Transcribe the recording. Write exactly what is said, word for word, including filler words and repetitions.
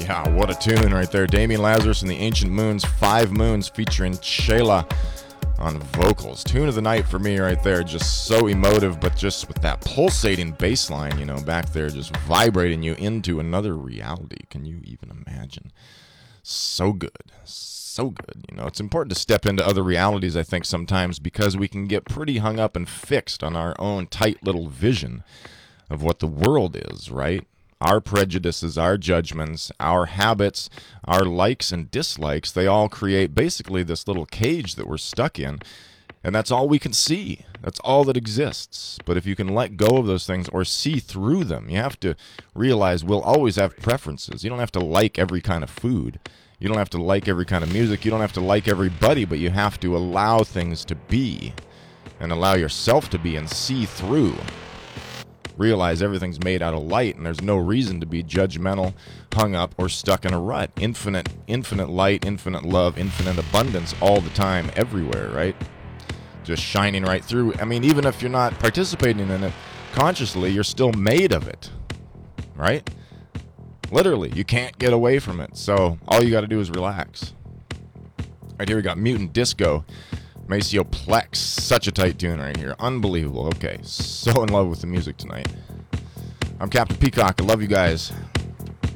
Yeah, what a tune right there. Damian Lazarus and the Ancient Moons, Five Moons, featuring Shayla on vocals. Tune of the night for me right there. Just so emotive, but just with that pulsating bass line, you know, back there, just vibrating you into another reality. Can you even imagine? So good. So good. You know, it's important to step into other realities, I think, sometimes, because we can get pretty hung up and fixed on our own tight little vision of what the world is, right? Our prejudices, our judgments, our habits, our likes and dislikes, they all create basically this little cage that we're stuck in. And that's all we can see. That's all that exists. But if you can let go of those things or see through them, you have to realize we'll always have preferences. You don't have to like every kind of food. You don't have to like every kind of music. You don't have to like everybody, but you have to allow things to be and allow yourself to be and see through. Realize everything's made out of light, and there's no reason to be judgmental, hung up, or stuck in a rut. Infinite, infinite light, infinite love, infinite abundance all the time, everywhere, right? Just shining right through. I mean, even if you're not participating in it consciously, you're still made of it, right? Literally, you can't get away from it. So all you got to do is relax. All right, here we got Mutant Disco. Maceo Plex, such a tight tune right here. Unbelievable. Okay, so in love with the music tonight. I'm Captain Peacock. I love you guys.